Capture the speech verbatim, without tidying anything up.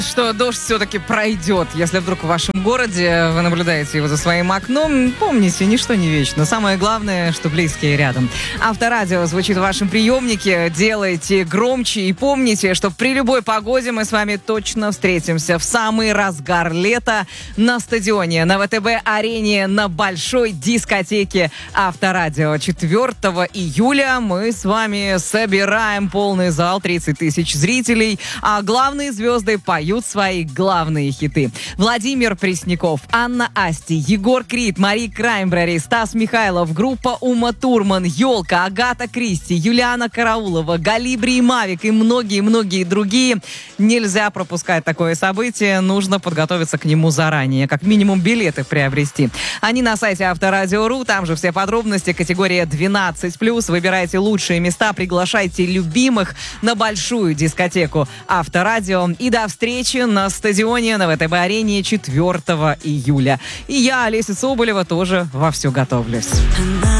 Что дождь все-таки пройдет. Если вдруг в вашем городе вы наблюдаете его за своим окном, помните, ничто не вечно. Самое главное, что близкие рядом. Авторадио звучит в вашем приемнике. Делайте громче и помните, что при любой погоде мы с вами точно встретимся в самый разгар лета на стадионе, на ВТБ-арене, на большой дискотеке Авторадио. четвёртого июля мы с вами собираем полный зал, тридцать тысяч зрителей, а главные звезды поют свои главные хиты. Владимир Пресняков, Анна Асти, Егор Крид, Мари Краймбрери, Стас Михайлов, группа Ума Турман, Ёлка, Агата Кристи, Юлиана Караулова, Галибри и Мавик и многие-многие другие. Нельзя пропускать такое событие, нужно подготовиться к нему заранее, как минимум билеты приобрести. Они на сайте Авторадио точка ру, там же все подробности, категория двенадцать плюс. Выбирайте лучшие места, приглашайте любимых на большую дискотеку Авторадио. И до встречи на стадионе на ВТБ-арене четвёртого июля. И я, Олеся Соболева, тоже вовсю готовлюсь.